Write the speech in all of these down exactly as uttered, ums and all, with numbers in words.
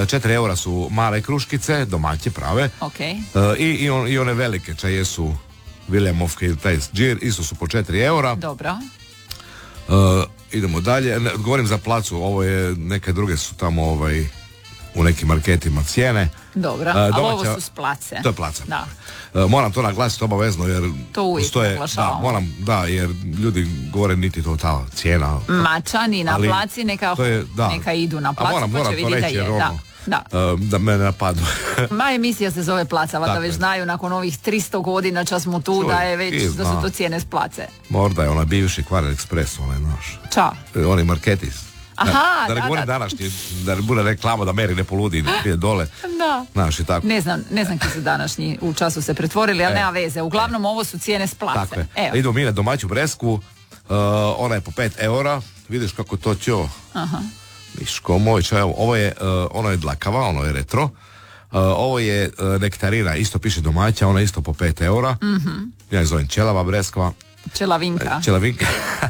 četiri eura su male kruškice, domaće, prave. Okay. Uh, i, i, on, I one velike čaje su Williamovke ili taj džir, isto su po četiri eura. Dobro. Uh, idemo dalje. Ne, govorim za placu, ovo je, neke druge su tamo ovaj, u nekim marketima cijene. Dobro, uh, domaća, ali ovo su s place. To je placa. Da. Uh, moram to naglasiti obavezno jer to uvijek stoje, da, moram, da, jer ljudi govore niti to ta cijena. Mačani na ali, placi neka, je, da. neka idu na placu, moram, pa moram će vidjeti da je. Ono, da. Da. Uh, da me ne napadu. Ma emisija se zove Placa, valjda već znaju nakon ovih tristo godina čas smo tu. Čuj, da je već, da su to cijene s Place. Možda je onaj bivši Kvarer Express, onaj naš. Ča? Oni marketis. Aha, da, da, da ne govorim današnji, da bude reklama da Meri ne poludi, ne prije dole. Da. Znaš, i tako. Ne znam, ne znam ki su današnji u času se pretvorili, ali e. nema veze. Uglavnom ovo su cijene s Place. Tako je. Evo. Idemo mi na domaću bresku, uh, ona je po pet eura, vidiš kako to ćo. Aha. Miško moj, čaj, ovo je, uh, ono je dlakava, ono je retro. Uh, ovo je uh, nektarina, isto piše domaća, ona je isto po pet eura. Mm-hmm. Ja je zovem čelava breskva. Čelavinka. Čelavinka.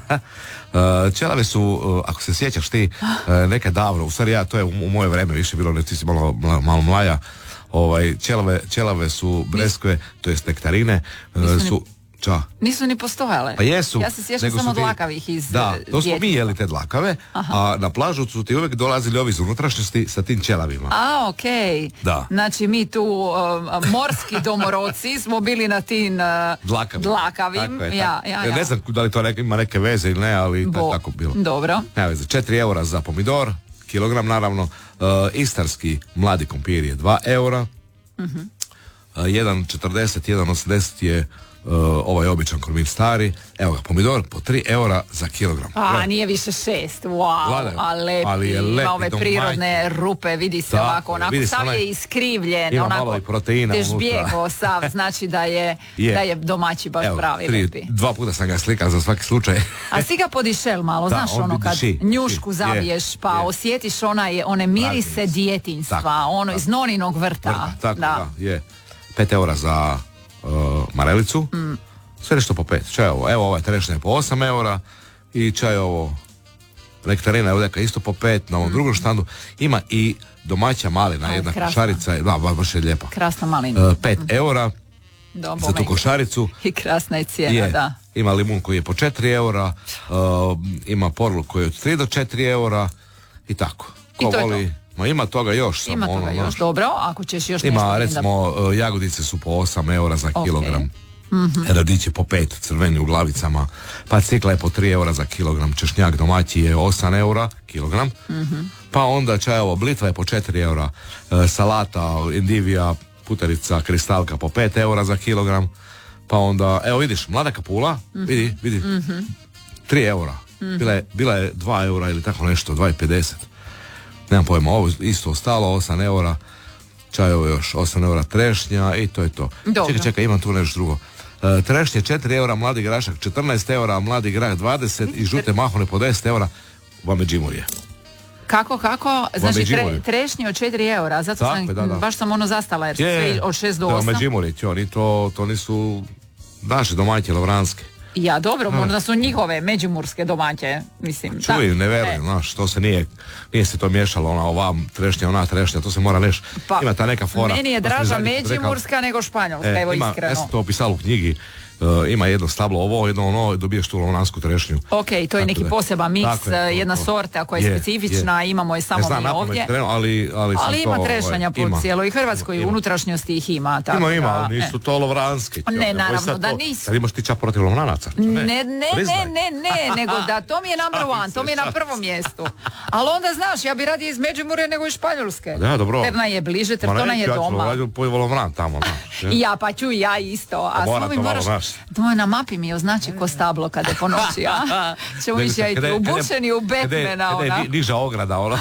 Uh, čelave su, uh, ako se sjećaš ti, uh, neka davno, u stvari ja, to je u, u moje vreme više bilo, ne, ti si malo, malo, malo mlaja, ovaj, čelave, čelave su breskve, to jest nektarine, uh, su... Ča? Nisu ni postojale. Pa jesu. Ja se sjećam samo ti... dlakavih iz Da, to smo mi jeli te dlakave, aha. a na plažu su ti uvijek dolazili ovi iz unutrašnjosti sa tim ćelavima. A, okej. Okay. Da. Znači mi tu uh, morski domoroci smo bili na tim uh, Dlakavim. dlakavim. Je, ja, ja, ja. Ne znam da li to neke, ima neke veze ili ne, ali Bo, tako bilo. Dobro. Ne veze, četiri eura za pomidor, kilogram naravno. Uh, istarski mladi kompir je dva eura. Mhm. Uh, jedan četrdeset, jedan osamdeset je Uh, ovaj običan kormir stari. Evo ga, pomidor po tri eura za kilogram. A, Gled. Nije više šest. Wow, Gledaj, a lepi. Ali je lepi, ima ove prirodne manj. Rupe, vidi se da, ovako, onako, sav onaj, je iskrivljen. Ima onako, malo i proteina težbjego sav, znači da je, je. Da je domaći baš Evo, pravi tri, lepi. Dva puta sam ga slikao za svaki slučaj. A si ga podišel malo, da, znaš ono kad diši, njušku diši, zabiješ je, pa je. Osjetiš onaj, one mirise djetinjstva, tako, ono tako. Iz noninog vrta. Vrta tako, da. da, je. Pet eura za uh, marelicu. Mm. Sve nešto po pet. Čaj ovo, evo ovaj trešnja je po osam eura i čaj ovo nektarina je ovdje isto po pet, na ovom mm. drugom štandu ima i domaća malina, jedna krasna. Košarica, da, baš je lijepa. Krasna malina. Uh, pet mm. eura Do, za tu košaricu. I krasna je cijena, je. Da. Ima limun koji je po četiri eura, uh, ima porlu koji je od tri do četiri eura i tako. Ko I to voli, je to. Ma ima toga još. Ima samo toga ono, još, naš. Dobro, ako ćeš još ima, nešto... recimo, da... uh, jagodice su po osam eura za okay. kilogram. Mm-hmm. Radić je po pet, crveni u glavicama, pa cikla je po tri eura za kilogram, češnjak domaći je osam eura kilogram, mm-hmm. pa onda čajevo blitva je po četiri eura, e, salata, endivija, putarica, kristalka po pet eura za kilogram, pa onda, evo vidiš, mlada kapula, mm-hmm. vidi, vidi, mm-hmm. tri eura, mm-hmm. bila, je, bila je dva eura ili tako nešto, dva i pedeset, nemam pojma, ovo isto ostalo, osam eura, čajevo još osam eura trešnja i to je to. Dobro. Čekaj, čekaj, imam tu nešto drugo. Uh, trešnje četiri eura, mladi grašak četrnaest eura, mladi grah dvadeset i žute mahune po deset eura u Međimurje. Kako, kako? Znači tre, trešnje od četiri eura, zato tako, sam, da, da. baš sam ono zastala jer je, sve od šest do osam. Međimurje, oni to, to nisu naše domaće lovranske. Ja, dobro, možda su njihove međimurske domaće, mislim. Čuj, ne verujem, znaš, to se nije, nije se to miješalo, ona ova trešnja, ona trešnja, to se mora neš, pa, ima ta neka fora. Meni je draža međimurska rekao, nego španjolska, e, evo ima, iskreno. Ja sam to opisalo u knjigi, uh, ima jedno stablo ovo, jedno ono, dobiješ tu lovnansku trešnju. Ok, to je tako neki da, poseban miks, je, jedna to, sorta koja je, je specifična, je. Imamo je samo znam, mi ovdje. Trenu, ali, ali, ali ima to, trešanja po ima. Cijeloj Hrvatskoj, u unutrašnjosti ih ima. Tako ima, ima, da, ali nisu e. to lovranske. Ne, naravno da nisu. Sad imaš ti čak protiv lovnanaca. Ne, ne, ne, ne, ne, ne, nego da to mi je number one, to mi je na prvom mjestu. Ali onda znaš, ja bi radije iz Međimurja nego iz Španjolske. Da, dobro. Trna je bliže, Trtona je doma. Ja ću pojivo lovran tamo. Ja, pa ću ja isto. A slovi moraš, to na mapi mi označi ko stablo kada je po noći, a? Ćemo ići ja i ubušeni u Batmana, ona. Niža ograda, ona.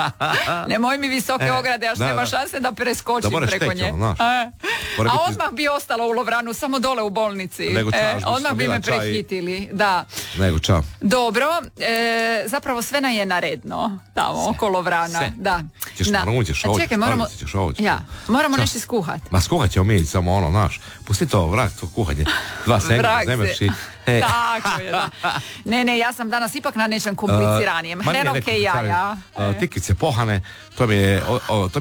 Nemoj mi visoke ograde, až nema šanse da preskočim preko nje. A odmah bi ostalo u Lovranu, samo dole u bolnici. Odmah bi me prehitili, da. Nego ča. Dobro, zapravo sve na je naredno, tamo, oko Lovrana. Da. Ćeš naravno, ćeš ovo. Čekaj, moramo, ja, moramo nešto skuhat. Ma skuhat ćemo mi, samo ono, znaš, pusti to, vrak, to kuhanje. Dva senka, zemeš i... Hey. Tako je, da. Ne, ne, ja sam danas ipak na nečem kompliciranijem. Uh, Hrenovke i jaja. Uh, tikice pohane, to mi je, o, o, to